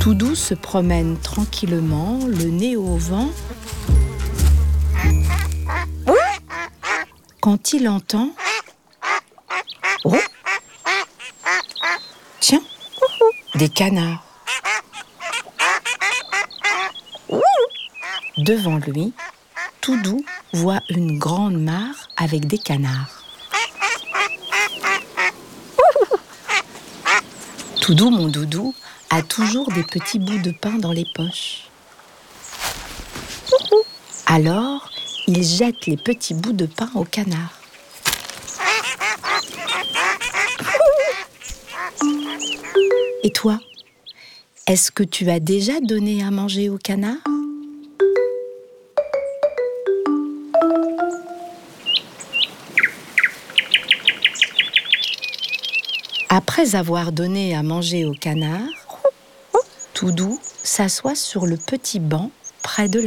Toudou se promène tranquillement, le nez au vent, quand il entend... Oh! Tiens, des canards. Devant lui, Toudou voit une grande mare avec des canards. Toudou, mon doudou, a toujours des petits bouts de pain dans les poches. Alors, il jette les petits bouts de pain aux canards. Et toi, est-ce que tu as déjà donné à manger aux canards ? Après avoir donné à manger aux canards, Toudou s'assoit sur le petit banc près de